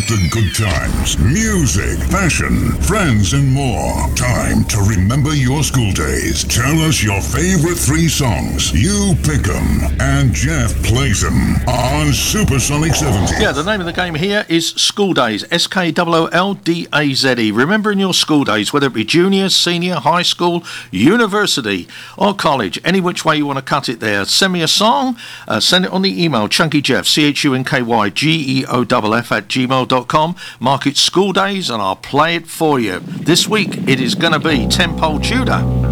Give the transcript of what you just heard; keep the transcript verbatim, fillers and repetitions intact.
the good times, music, fashion, friends, and more. Time to remember your school days. Tell us your favorite three songs. You pick them, and Jeff plays them on Supersonic seventy. Yeah, the name of the game here is School Days. S K O O L D A Z E. Remembering your school days, whether it be junior, senior, high school, university, or college. Any which way you want to cut it there. Send me a song. Uh, send it on the email, chunkyjeff, C H U N K Y G E O F F at gmail dot com. Mark it School Days and I'll play it for you. This week it is going to be Ten Pole Tudor.